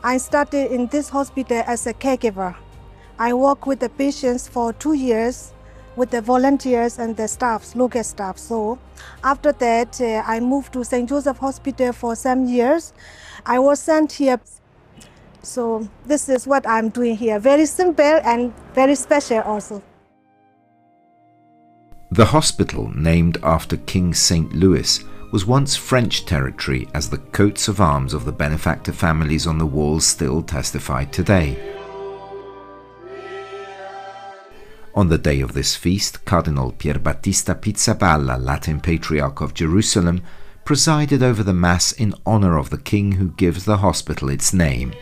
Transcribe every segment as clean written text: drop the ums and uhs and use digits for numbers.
I started in this hospital as a caregiver. I worked with the patients for 2 years with the volunteers and the staffs, local staff. So after that, I moved to St. Joseph Hospital for some years. I was sent here. So this is what I'm doing here. Very simple and very special also. The hospital, named after King St. Louis, was once French territory, as the coats of arms of the benefactor families on the walls still testify today. On the day of this feast, Cardinal Pierbattista Pizzaballa, Latin Patriarch of Jerusalem, presided over the Mass in honor of the king who gives the hospital its name.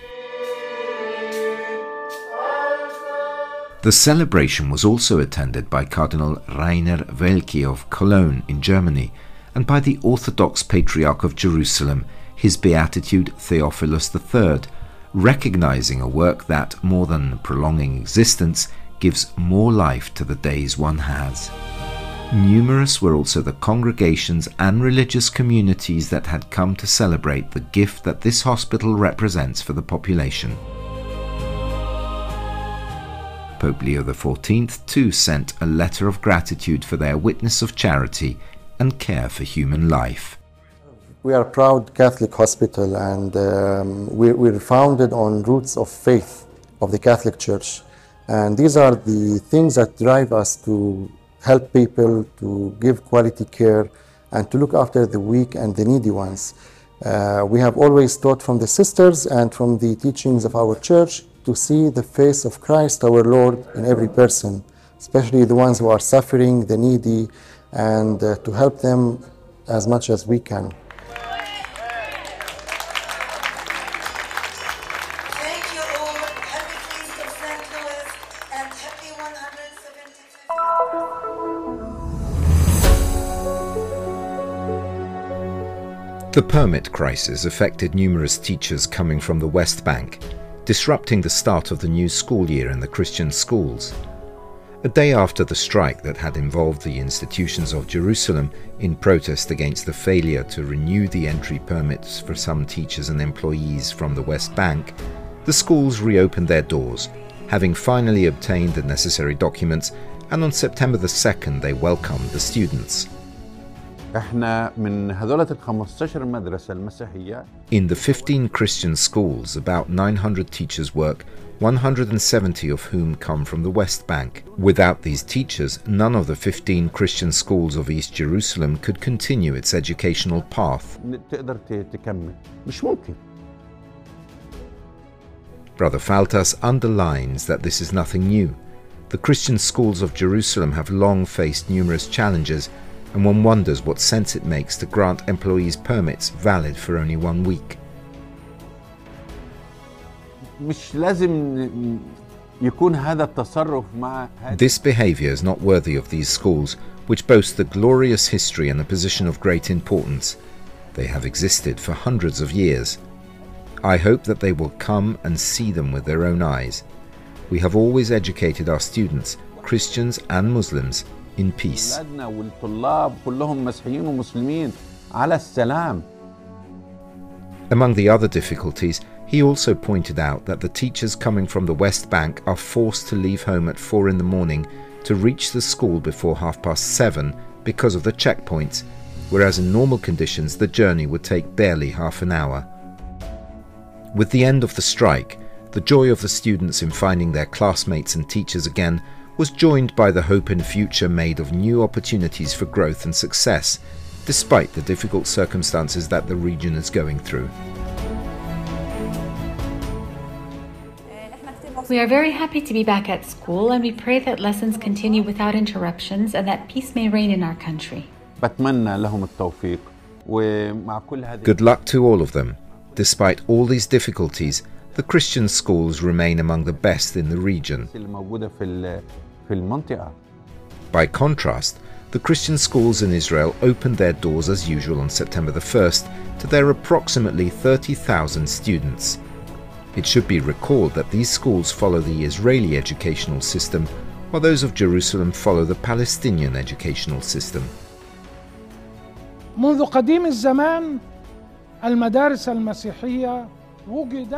The celebration was also attended by Cardinal Rainer Welki of Cologne in Germany and by the Orthodox Patriarch of Jerusalem, His Beatitude Theophilus III, recognizing a work that, more than prolonging existence, gives more life to the days one has. Numerous were also the congregations and religious communities that had come to celebrate the gift that this hospital represents for the population. Pope Leo XIV too sent a letter of gratitude for their witness of charity and care for human life. We are a proud Catholic hospital, and we're founded on roots of faith of the Catholic Church. And these are the things that drive us to help people, to give quality care, and to look after the weak and the needy ones. We have always taught from the sisters and from the teachings of our church to see the face of Christ our Lord in every person, especially the ones who are suffering, the needy, and to help them as much as we can. Thank you all. Happy Feast of St. Louis and happy 175th. The permit crisis affected numerous teachers coming from the West Bank, disrupting the start of the new school year in the Christian schools. A day after the strike that had involved the institutions of Jerusalem in protest against the failure to renew the entry permits for some teachers and employees from the West Bank, the schools reopened their doors, having finally obtained the necessary documents, and on September the 2nd they welcomed the students. In the 15 Christian schools, about 900 teachers work, 170 of whom come from the West Bank. Without these teachers, none of the 15 Christian schools of East Jerusalem could continue its educational path. Brother Faltas underlines that this is nothing new. The Christian schools of Jerusalem have long faced numerous challenges, and one wonders what sense it makes to grant employees permits valid for only 1 week. This behavior is not worthy of these schools, which boast a glorious history and a position of great importance. They have existed for hundreds of years. I hope that they will come and see them with their own eyes. We have always educated our students, Christians and Muslims, in peace. Among the other difficulties, he also pointed out that the teachers coming from the West Bank are forced to leave home at 4 in the morning to reach the school before 7:30 because of the checkpoints, whereas in normal conditions the journey would take barely half an hour. With the end of the strike, the joy of the students in finding their classmates and teachers again was joined by the hope in a future made of new opportunities for growth and success, despite the difficult circumstances that the region is going through. We are very happy to be back at school, and we pray that lessons continue without interruptions and that peace may reign in our country. Good luck to all of them. Despite all these difficulties, the Christian schools remain among the best in the region. By contrast, the Christian schools in Israel opened their doors as usual on September the 1st to their approximately 30,000 students. It should be recalled that these schools follow the Israeli educational system, while those of Jerusalem follow the Palestinian educational system. منذ قديم الزمان المدارس المسيحية وجد